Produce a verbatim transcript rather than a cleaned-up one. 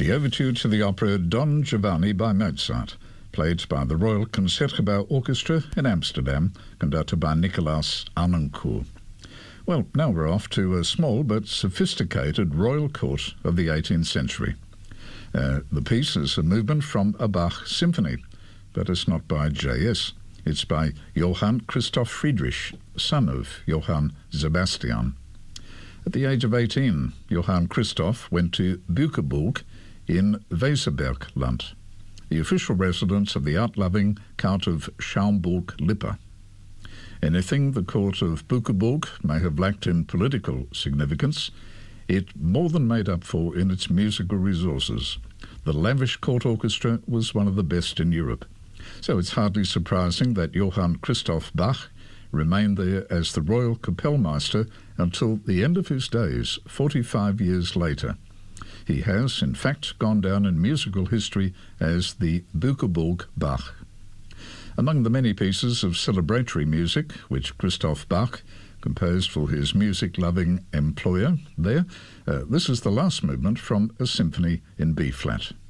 The overture to the opera Don Giovanni by Mozart, played by the Royal Concertgebouw Orchestra in Amsterdam, conducted by Nicolaas Arnoncourt. Well, now we're off to a small but sophisticated royal court of the eighteenth century. Uh, the piece is a movement from a Bach symphony, but it's not by J S. It's by Johann Christoph Friedrich, son of Johann Sebastian. At the age of eighteen, Johann Christoph went to Bückeburg in Weserbergland, the official residence of the art-loving Count of Schaumburg-Lippe. Anything the court of Bückeburg may have lacked in political significance, it more than made up for in its musical resources. The lavish court orchestra was one of the best in Europe, so it's hardly surprising that Johann Christoph Bach remained there as the royal Kapellmeister until the end of his days, forty-five years later. He has, in fact, gone down in musical history as the Bückeburg Bach. Among the many pieces of celebratory music which Christoph Bach composed for his music-loving employer there, uh, this is the last movement from a symphony in B-flat.